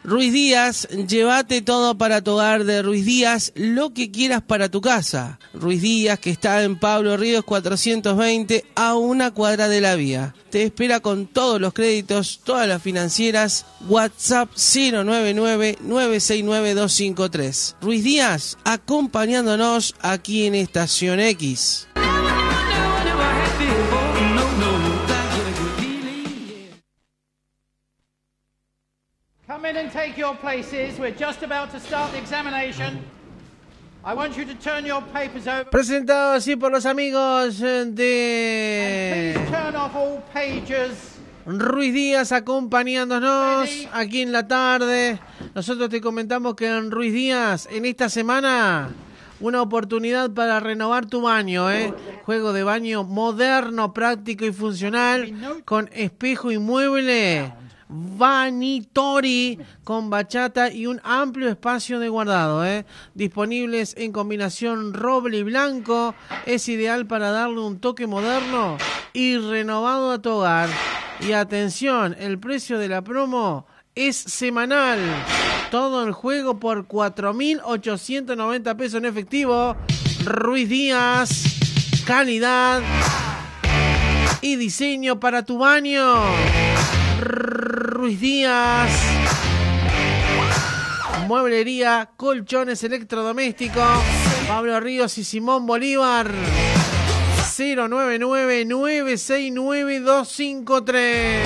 Ruiz Díaz, llévate todo para tu hogar de Ruiz Díaz, lo que quieras para tu casa. Ruiz Díaz, que está en Pablo Ríos 420, a una cuadra de la vía. Te espera con todos los créditos, todas las financieras. WhatsApp 099-969-253. Ruiz Díaz, acompañándonos aquí en Estación X. Come in and take your places. We're just about to start the examination. I want you to turn your papers over. Presentado así por los amigos de Please turn off all pages. Ruiz Díaz acompañándonos aquí en la tarde. Nosotros te comentamos que en Ruiz Díaz, en esta semana, una oportunidad para renovar tu baño, Juego de baño moderno, práctico y funcional, con espejo y mueble. Vanitori con bachata y un amplio espacio de guardado, disponibles en combinación roble y blanco. Es ideal para darle un toque moderno y renovado a tu hogar. Y atención, el precio de la promo es semanal. Todo el juego por 4.890 pesos en efectivo. Ruiz Díaz, calidad y diseño para tu baño. Ruiz Díaz, mueblería, colchones electrodomésticos, Pablo Ríos y Simón Bolívar. 099-969-253.